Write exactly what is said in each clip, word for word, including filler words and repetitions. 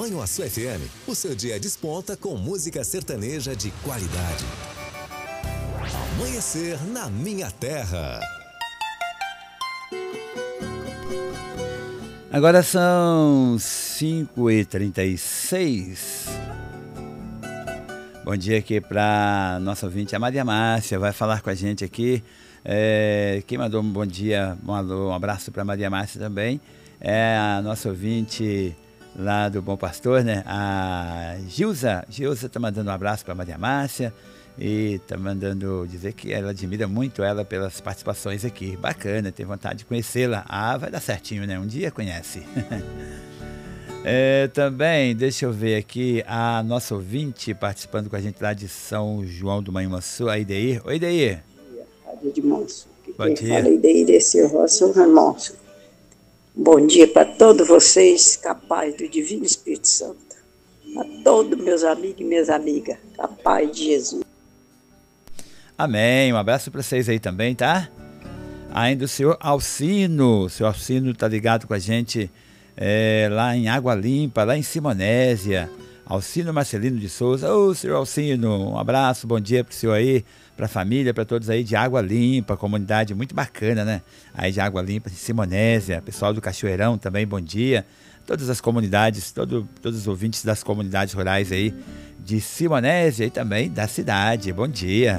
Manhuaçu F M, o seu dia desponta com música sertaneja de qualidade. Amanhecer na minha terra. Agora são cinco e trinta e seis. Bom dia aqui para nossa ouvinte, a Maria Márcia, vai falar com a gente aqui. É, quem mandou um bom dia, mandou um abraço para Maria Márcia também, é a nossa ouvinte lá do Bom Pastor, né? A Gilza. Gilza está mandando um abraço para Maria Márcia e está mandando dizer que ela admira muito ela pelas participações aqui. Bacana, tem vontade de conhecê-la. Ah, vai dar certinho, né? Um dia conhece. É, também, deixa eu ver aqui, a nossa ouvinte participando com a gente lá de São João do Manhuaçu, a Ideir. Oi, Ideir. Rádio de Monso. Bom Quem dia. fala Ideir desse Roça Ramonso. Bom dia para todos vocês, capaz do Divino Espírito Santo. A todos meus amigos e minhas amigas, capaz de Jesus. Amém, um abraço para vocês aí também, tá? Ainda o senhor Alcino, o senhor Alcino tá ligado com a gente É, lá em Água Limpa, lá em Simonésia. Alcino Marcelino de Souza. Ô, senhor Alcino, um abraço, bom dia pro senhor aí, pra família, pra todos aí de Água Limpa, comunidade muito bacana, né? Aí de Água Limpa, de Simonésia, pessoal do Cachoeirão também, bom dia. Todas as comunidades, todo, todos os ouvintes das comunidades rurais aí de Simonésia e também da cidade, bom dia.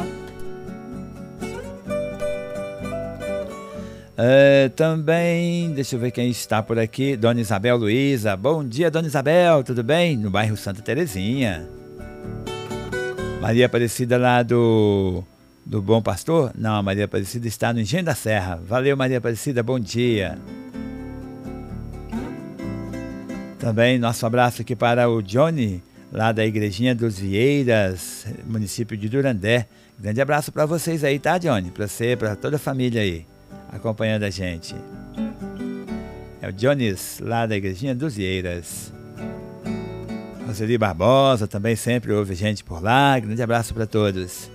Uh, também, deixa eu ver quem está por aqui, Dona Isabel Luiza. Bom dia, Dona Isabel, tudo bem? No bairro Santa Terezinha. Maria Aparecida lá do, do Bom Pastor? Não, a Maria Aparecida está no Engenho da Serra. Valeu, Maria Aparecida, bom dia. Também nosso abraço aqui para o Johnny, lá da Igrejinha dos Vieiras, município de Durandé. Grande abraço para vocês aí, tá, Johnny? Para você, para toda a família aí acompanhando a gente. É o Jones, lá da Igrejinha dos Vieiras. Roseli Barbosa também sempre ouve gente por lá. Grande abraço para todos.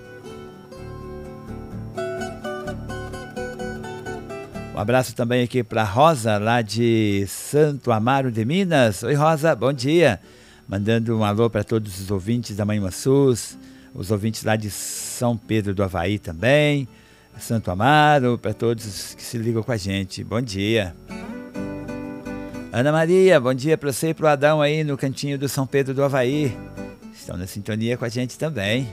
Um abraço também aqui para Rosa, lá de Santo Amaro de Minas. Oi, Rosa, bom dia. Mandando um alô para todos os ouvintes da Manhuaçu, os ouvintes lá de São Pedro do Avaí também. Santo Amaro, para todos que se ligam com a gente. Bom dia. Ana Maria, bom dia para você e para o Adão aí no cantinho do São Pedro do Avaí. Estão na sintonia com a gente também.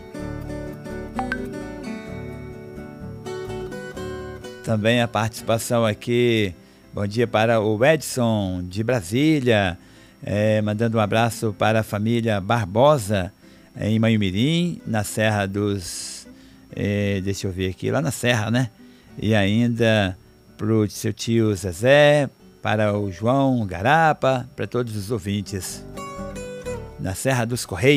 Também a participação aqui. Bom dia para o Edson de Brasília. É, mandando um abraço para a família Barbosa em Manhumirim, na Serra dos... É, deixa eu ver aqui, lá na Serra, né? E ainda para o seu tio Zezé, para o João Garapa, para todos os ouvintes na Serra dos Correios.